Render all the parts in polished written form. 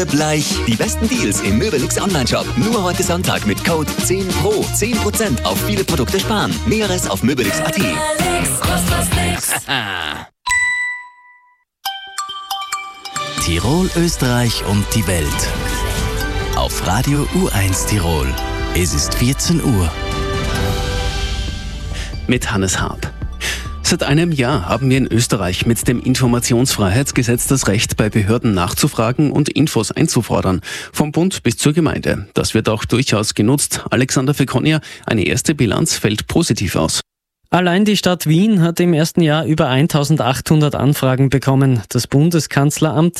Bleich. Die besten Deals im Möbelix Onlineshop. Nur heute Sonntag mit Code 10PRO. 10% auf viele Produkte sparen. Näheres auf möbelix.at. Tirol, Österreich und die Welt. Auf Radio U1 Tirol. Es ist 14 Uhr. Mit Hannes Haab. Seit einem Jahr haben wir in Österreich mit dem Informationsfreiheitsgesetz das Recht, bei Behörden nachzufragen und Infos einzufordern. Vom Bund bis zur Gemeinde. Das wird auch durchaus genutzt. Alexander Fekonia, eine erste Bilanz fällt positiv aus. Allein die Stadt Wien hat im ersten Jahr über 1800 Anfragen bekommen, das Bundeskanzleramt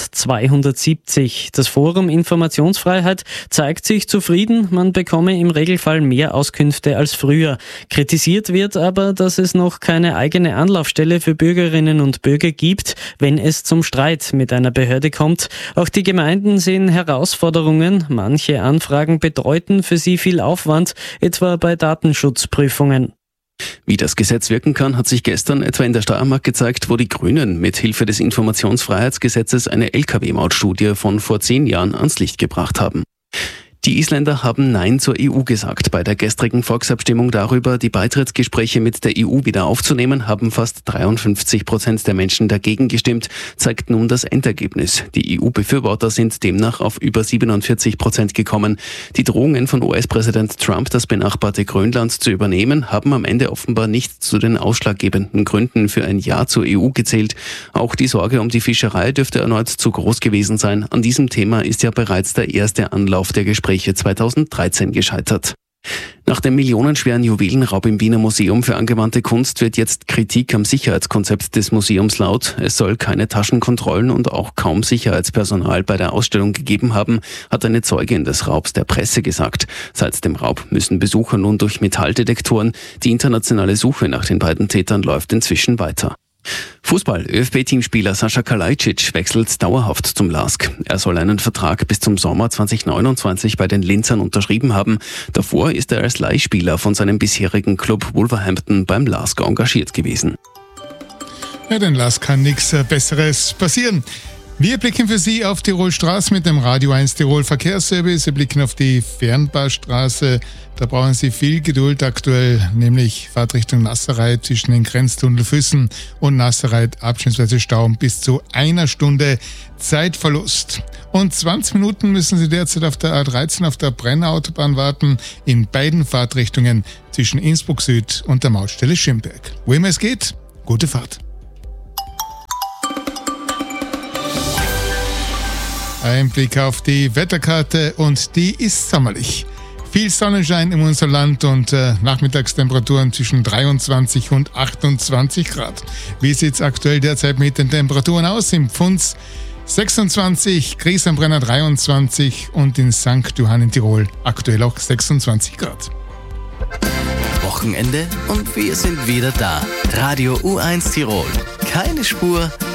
270. Das Forum Informationsfreiheit zeigt sich zufrieden, man bekomme im Regelfall mehr Auskünfte als früher. Kritisiert wird aber, dass es noch keine eigene Anlaufstelle für Bürgerinnen und Bürger gibt, wenn es zum Streit mit einer Behörde kommt. Auch die Gemeinden sehen Herausforderungen. Manche Anfragen bedeuten für sie viel Aufwand, etwa bei Datenschutzprüfungen. Wie das Gesetz wirken kann, hat sich gestern etwa in der Steiermark gezeigt, wo die Grünen mit Hilfe des Informationsfreiheitsgesetzes eine Lkw-Mautstudie von vor 10 Jahren ans Licht gebracht haben. Die Isländer haben Nein zur EU gesagt. Bei der gestrigen Volksabstimmung darüber, die Beitrittsgespräche mit der EU wieder aufzunehmen, haben fast 53% der Menschen dagegen gestimmt, zeigt nun das Endergebnis. Die EU-Befürworter sind demnach auf über 47% gekommen. Die Drohungen von US-Präsident Trump, das benachbarte Grönland zu übernehmen, haben am Ende offenbar nicht zu den ausschlaggebenden Gründen für ein Ja zur EU gezählt. Auch die Sorge um die Fischerei dürfte erneut zu groß gewesen sein. An diesem Thema ist ja bereits der erste Anlauf der Gespräche 2013 gescheitert. Nach dem millionenschweren Juwelenraub im Wiener Museum für angewandte Kunst wird jetzt Kritik am Sicherheitskonzept des Museums laut. Es soll keine Taschenkontrollen und auch kaum Sicherheitspersonal bei der Ausstellung gegeben haben, hat eine Zeugin des Raubs der Presse gesagt. Seit dem Raub müssen Besucher nun durch Metalldetektoren. Die internationale Suche nach den beiden Tätern läuft inzwischen weiter. Fußball. ÖFB-Teamspieler Sascha Kalajdzic wechselt dauerhaft zum LASK. Er soll einen Vertrag bis zum Sommer 2029 bei den Linzern unterschrieben haben. Davor ist er als Leihspieler von seinem bisherigen Club Wolverhampton beim LASK engagiert gewesen. Ja, den LASK kann nichts Besseres passieren. Wir blicken für Sie auf Tirol Straße mit dem Radio 1 Tirol Verkehrsservice. Sie blicken auf die Fernbahnstraße. Da brauchen Sie viel Geduld aktuell, nämlich Fahrtrichtung Nasserreit zwischen den Grenztunnelfüssen und Nasserreit abschnittsweise Stau bis zu 1 Stunde Zeitverlust. Und 20 Minuten müssen Sie derzeit auf der A13 auf der Brennautobahn warten, in beiden Fahrtrichtungen zwischen Innsbruck Süd und der Mautstelle Schimberg. Wo immer es geht, gute Fahrt. Ein Blick auf die Wetterkarte und die ist sommerlich. Viel Sonnenschein in unserem Land und Nachmittagstemperaturen zwischen 23 und 28 Grad. Wie sieht es aktuell derzeit mit den Temperaturen aus? Im Pfunds 26, Gries am Brenner 23 und in St. Johann in Tirol aktuell auch 26 Grad. Wochenende und wir sind wieder da. Radio U1 Tirol. Keine Spur,